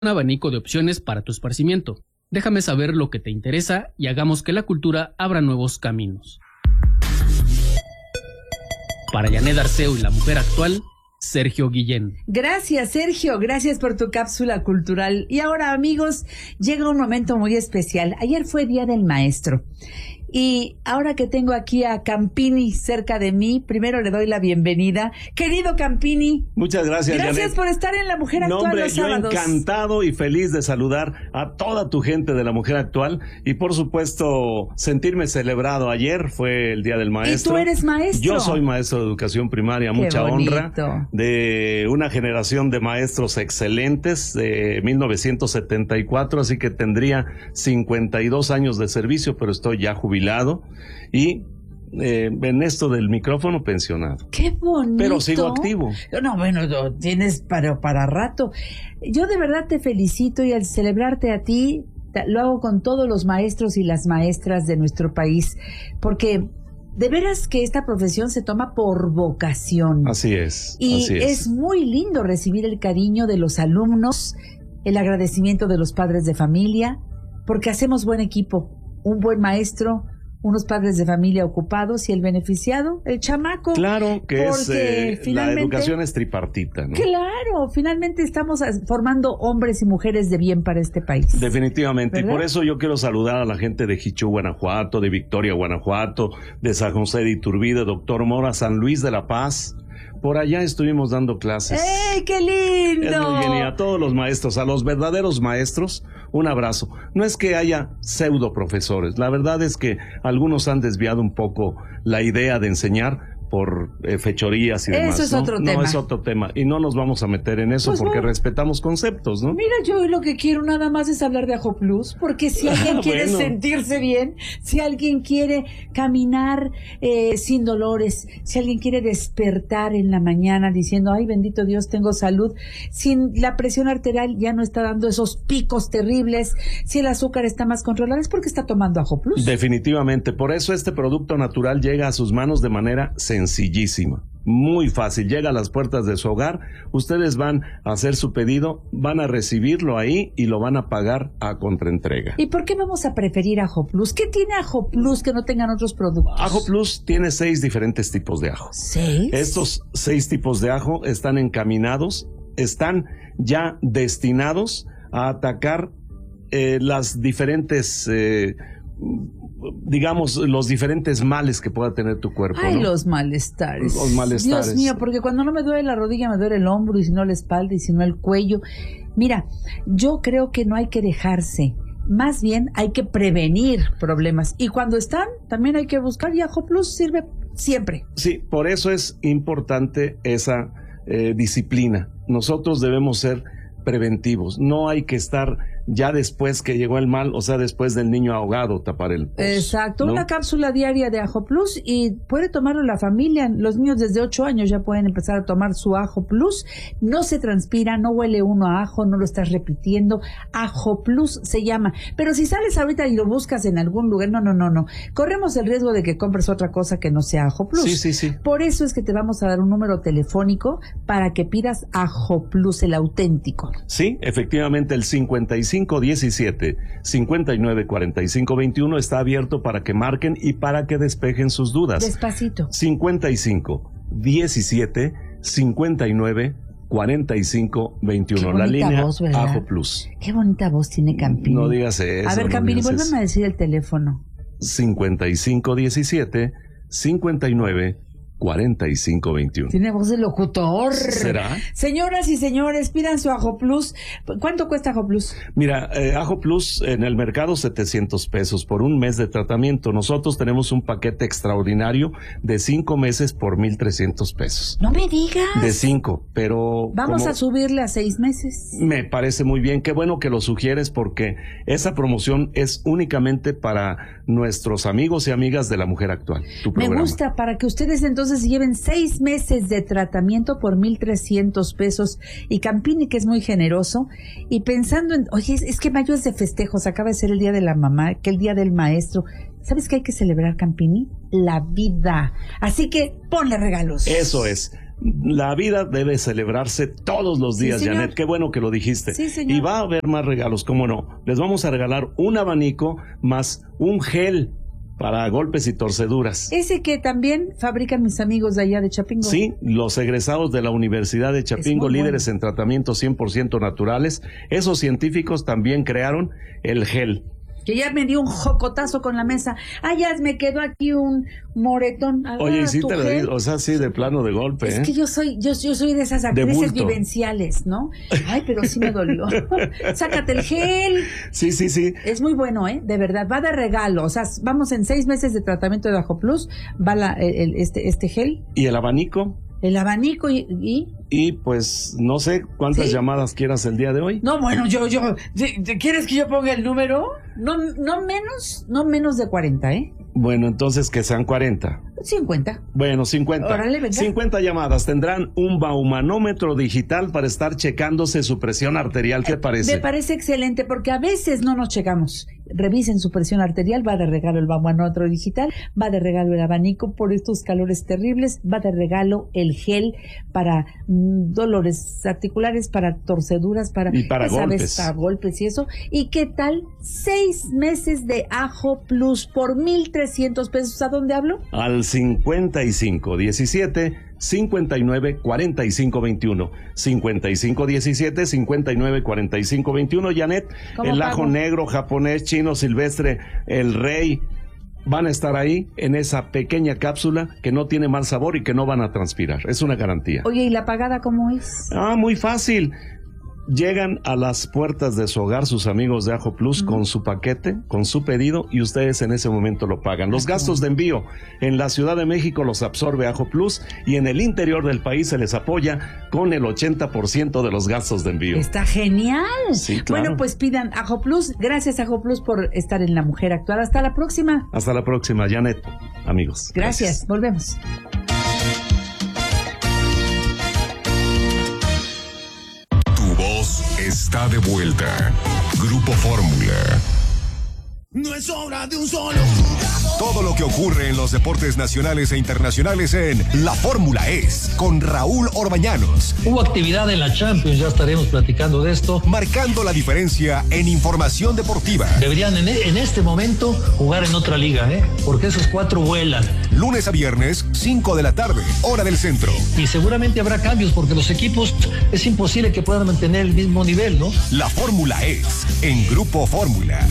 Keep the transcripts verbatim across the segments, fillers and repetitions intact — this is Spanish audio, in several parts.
un abanico de opciones para tu esparcimiento. Déjame saber lo que te interesa y hagamos que la cultura abra nuevos caminos. Para Janet Arceo y la mujer actual, Sergio Guillén. Gracias, Sergio, gracias por tu cápsula cultural. Y ahora, amigos, llega un momento muy especial. Ayer fue Día del Maestro. Y ahora que tengo aquí a Campini cerca de mí, primero le doy la bienvenida. Querido Campini. Muchas gracias, Gracias Janet. por estar en La Mujer Actual, no, hombre, los yo sábados. Encantado y feliz de saludar a toda tu gente de La Mujer Actual y, por supuesto, sentirme celebrado. Ayer fue el Día del Maestro. ¿Y tú eres maestro? Yo soy maestro de educación primaria, Qué mucha bonito. honra, de una generación de maestros excelentes de mil novecientos setenta y cuatro, así que tendría cincuenta y dos años de servicio, pero estoy ya jubilado y eh, en esto del micrófono pensionado. ¡Qué bonito! Pero sigo activo. No, bueno, no, tienes para, para rato. Yo de verdad te felicito y al celebrarte a ti, lo hago con todos los maestros y las maestras de nuestro país, porque de veras que esta profesión se toma por vocación. Así es. Y así es. es muy lindo recibir el cariño de los alumnos, el agradecimiento de los padres de familia, porque hacemos buen equipo, un buen maestro, unos padres de familia ocupados y el beneficiado, el chamaco. Claro que es, eh, la educación es tripartita, ¿no? Claro, finalmente estamos formando hombres y mujeres de bien para este país. Definitivamente, ¿verdad? Y por eso yo quiero saludar a la gente de Jichú, Guanajuato, de Victoria, Guanajuato, de San José de Iturbide, Doctor Mora, San Luis de la Paz. Por allá estuvimos dando clases. ¡Ey, qué lindo! Es muy bien, y a todos los maestros, a los verdaderos maestros, un abrazo. No es que haya pseudo profesores, la verdad es que algunos han desviado un poco la idea de enseñar por eh, fechorías y demás. Eso es ¿no? otro no, tema. No, es otro tema. Y no nos vamos a meter en eso Pues porque no. respetamos conceptos, ¿no? Mira, yo lo que quiero nada más es hablar de Ajo Plus, porque si alguien Ah, quiere bueno. sentirse bien, si alguien quiere caminar eh, sin dolores, si alguien quiere despertar en la mañana diciendo, ay, bendito Dios, tengo salud, si la presión arterial ya no está dando esos picos terribles, si el azúcar está más controlado, es porque está tomando Ajo Plus. Definitivamente, por eso este producto natural llega a sus manos de manera sencillísima, muy fácil, llega a las puertas de su hogar, ustedes van a hacer su pedido, van a recibirlo ahí y lo van a pagar a contraentrega. ¿Y por qué vamos a preferir Ajo Plus? ¿Qué tiene Ajo Plus que no tengan otros productos? Ajo Plus tiene seis diferentes tipos de ajo. ¿Seis? Estos seis tipos de ajo están encaminados, están ya destinados a atacar eh, las diferentes... Eh, digamos, los diferentes males que pueda tener tu cuerpo. Ay, ¿no? los malestares. Los malestares. Dios mío, porque cuando no me duele la rodilla, me duele el hombro, y si no la espalda, y si no el cuello. Mira, yo creo que no hay que dejarse. Más bien hay que prevenir problemas. Y cuando están, también hay que buscar, y Ajo Plus sirve siempre. Sí, por eso es importante esa eh, disciplina. Nosotros debemos ser preventivos. No hay que estar ya después que llegó el mal, o sea, después del niño ahogado, tapar el pozo. Exacto, ¿no? Una cápsula diaria de Ajo Plus y puede tomarlo la familia. Los niños desde ocho años ya pueden empezar a tomar su Ajo Plus. No se transpira, no huele uno a ajo, no lo estás repitiendo. Ajo Plus se llama. Pero si sales ahorita y lo buscas en algún lugar, no, no, no, no. Corremos el riesgo de que compres otra cosa que no sea Ajo Plus. Sí, sí, sí. Por eso es que te vamos a dar un número telefónico para que pidas Ajo Plus, el auténtico. Sí, efectivamente, el cincuenta y cinco diecisiete cincuenta y nueve cuarenta y cinco veintiuno está abierto para que marquen y para que despejen sus dudas. Despacito. cincuenta y cinco diecisiete cincuenta y nueve cuarenta y cinco veintiuno. La línea voz, ¿verdad? Ajo Plus. Qué bonita voz tiene Campini. No digas eso. A ver, no Campini, digas vuélveme eso. a decir el teléfono. cincuenta y cinco diecisiete cincuenta y nueve cuarenta y cinco veintiuno. Tiene voz de locutor. ¿Será? Señoras y señores, pidan su Ajo Plus. ¿Cuánto cuesta Ajo Plus? Mira, eh, Ajo Plus en el mercado setecientos pesos por un mes de tratamiento. Nosotros tenemos un paquete extraordinario de cinco meses por mil trescientos pesos. No me digas. De cinco, pero... Vamos como a subirle a seis meses. Me parece muy bien. Qué bueno que lo sugieres porque esa promoción es únicamente para nuestros amigos y amigas de La Mujer Actual. Tu Me programa. gusta, para que ustedes entonces lleven seis meses de tratamiento por mil trescientos pesos. Y Campini, que es muy generoso, y pensando en, oye, es, es que mayo es de festejos, acaba de ser el día de la mamá, que el día del maestro. ¿Sabes qué hay que celebrar, Campini? La vida. Así que ponle regalos. Eso es. La vida debe celebrarse todos los días, sí, Janet. Qué bueno que lo dijiste. Sí, señor. Y va a haber más regalos, ¿cómo no? Les vamos a regalar un abanico más un gel para golpes y torceduras. Ese que también fabrican mis amigos de allá de Chapingo. Sí, los egresados de la Universidad de Chapingo, líderes bueno. en tratamientos cien por ciento naturales. Esos científicos también crearon el gel. Que ya me dio un jocotazo con la mesa. Ah, ya me quedó aquí un moretón. Agarra Oye, y sí tu te lo gel. digo, o sea, sí, de plano de golpe. Es ¿eh? que yo soy, yo, yo soy de esas De actrices bulto. vivenciales, ¿no? Ay, pero sí me dolió. Sácate el gel. Sí, sí, sí. Es muy bueno, ¿eh? De verdad, va de regalo. O sea, vamos en seis meses de tratamiento de Ajo Plus, va la, el, este, este gel, ¿Y el abanico? el abanico y... y... Y pues no sé cuántas ¿Sí? llamadas quieras el día de hoy. No, bueno, yo, yo, ¿quieres que yo ponga el número? No, no menos, no menos de cuarenta, ¿eh? Bueno, entonces que sean cuarenta. cincuenta. Bueno, cincuenta. Órale, venga. cincuenta llamadas. Tendrán un baumanómetro digital para estar checándose su presión arterial. ¿Qué parece? Me parece excelente porque a veces no nos checamos. Revisen su presión arterial, va de regalo el baumanómetro digital, va de regalo el abanico por estos calores terribles, va de regalo el gel para mm, dolores articulares, para torceduras, para, Y para ya sabes, golpes. para golpes y eso. ¿Y qué tal? Seis meses de Ajo Plus por mil trescientos pesos. ¿A dónde hablo? Al cincuenta y cinco diecisiete cincuenta y nueve cuarenta y cinco veintiuno. cincuenta y cinco diecisiete cincuenta y nueve cuarenta y cinco veintiuno. Janet, ¿Cómo el ajo pago? negro, japonés, chino, silvestre, el rey, van a estar ahí en esa pequeña cápsula que no tiene mal sabor y que no van a transpirar. Es una garantía. Oye, ¿y la pagada cómo es? Ah, muy fácil. Llegan a las puertas de su hogar sus amigos de Ajo Plus con su paquete, con su pedido, y ustedes en ese momento lo pagan. Los gastos de envío en la Ciudad de México los absorbe Ajo Plus y en el interior del país se les apoya con el ochenta por ciento de los gastos de envío. Está genial. Sí, claro. Bueno, pues pidan Ajo Plus. Gracias, Ajo Plus, por estar en La Mujer Actual. Hasta la próxima. Hasta la próxima, Janet, amigos. Gracias. Volvemos. Está de vuelta. Grupo Fórmula. No es obra de un solo jugador. Todo lo que ocurre en los deportes nacionales e internacionales en La Fórmula es con Raúl Orbañanos. Hubo actividad en la Champions, ya estaremos platicando de esto. Marcando la diferencia en información deportiva. Deberían en, en este momento jugar en otra liga, ¿eh? Porque esos cuatro vuelan. Lunes a viernes, cinco de la tarde, hora del centro. Y seguramente habrá cambios porque los equipos es imposible que puedan mantener el mismo nivel, ¿no? La Fórmula es en Grupo Fórmula.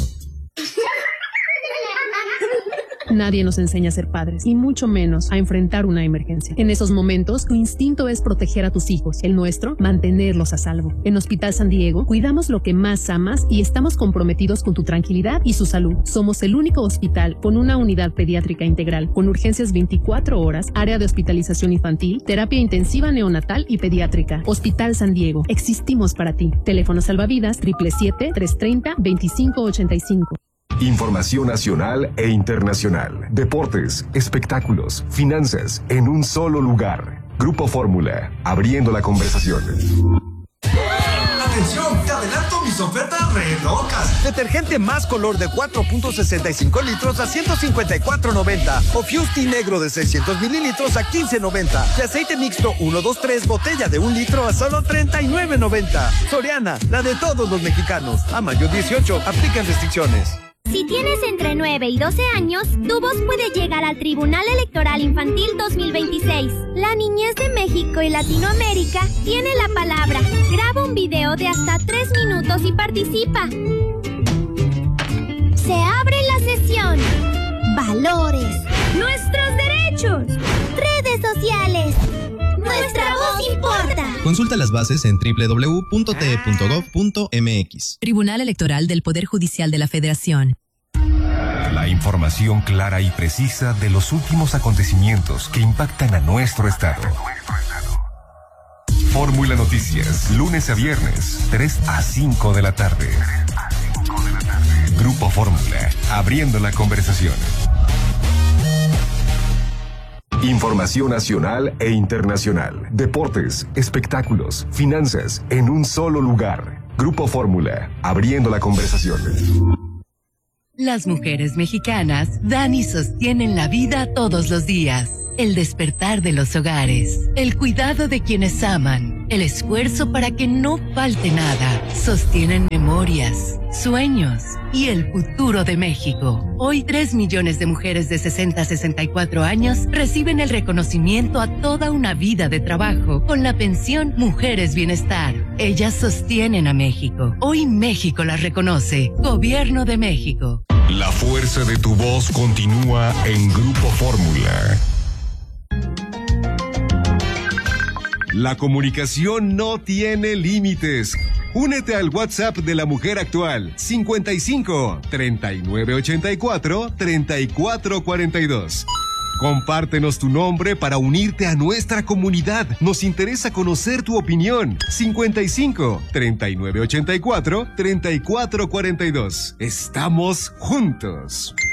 Nadie nos enseña a ser padres, y mucho menos a enfrentar una emergencia. En esos momentos, tu instinto es proteger a tus hijos, el nuestro, mantenerlos a salvo. En Hospital San Diego, cuidamos lo que más amas y estamos comprometidos con tu tranquilidad y su salud. Somos el único hospital con una unidad pediátrica integral, con urgencias veinticuatro horas, área de hospitalización infantil, terapia intensiva neonatal y pediátrica. Hospital San Diego, existimos para ti. Teléfono salvavidas siete siete siete, tres tres cero, dos cinco ocho cinco. Información nacional e internacional. Deportes, espectáculos, finanzas, en un solo lugar. Grupo Fórmula, abriendo la conversación. Atención, te adelanto mis ofertas re locas. Detergente más color de cuatro punto sesenta y cinco litros a ciento cincuenta y cuatro noventa. O Fusti negro de seiscientos mililitros a quince noventa. De aceite mixto uno dos tres botella de un litro a solo treinta y nueve noventa. Soriana, la de todos los mexicanos. A mayo dieciocho, aplican restricciones. Si tienes entre nueve y doce años, tu voz puede llegar al Tribunal Electoral Infantil dos mil veintiséis. La niñez de México y Latinoamérica tiene la palabra. Graba un video de hasta tres minutos y participa. Se abre la sesión. Valores. Nuestros derechos. Redes sociales. Nuestra voz importa. Consulta las bases en doble u doble u doble u punto t e punto gov punto m x. Tribunal Electoral del Poder Judicial de la Federación. La información clara y precisa de los últimos acontecimientos que impactan a nuestro estado. Fórmula Noticias, lunes a viernes, tres a cinco de la tarde. Grupo Fórmula, abriendo la conversación. Información nacional e internacional. Deportes, espectáculos, finanzas, en un solo lugar. Grupo Fórmula, abriendo la conversación. Las mujeres mexicanas dan y sostienen la vida todos los días. el despertar de los hogares, el cuidado de quienes aman, el esfuerzo para que no falte nada, sostienen memorias, sueños y el futuro de México. Hoy tres millones de mujeres de sesenta a sesenta y cuatro años reciben el reconocimiento a toda una vida de trabajo con la pensión Mujeres Bienestar. Ellas sostienen a México. Hoy México las reconoce. Gobierno de México. La fuerza de tu voz continúa en Grupo Fórmula. La comunicación no tiene límites. Únete al WhatsApp de la mujer actual, cincuenta y cinco, treinta y nueve ochenta y cuatro, treinta y cuatro cuarenta y dos. Compártenos tu nombre para unirte a nuestra comunidad. Nos interesa conocer tu opinión. cincuenta y cinco, treinta y nueve ochenta y cuatro, treinta y cuatro cuarenta y dos. Estamos juntos.